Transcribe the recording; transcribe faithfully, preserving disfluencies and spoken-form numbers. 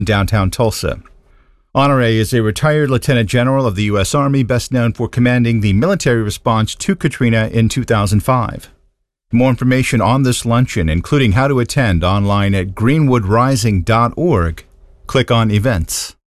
in downtown Tulsa. Honore is a retired lieutenant general of the U S Army, best known for commanding the military response to Katrina in two thousand five. More information on this luncheon, including how to attend, online at greenwood rising dot org. Click on Events.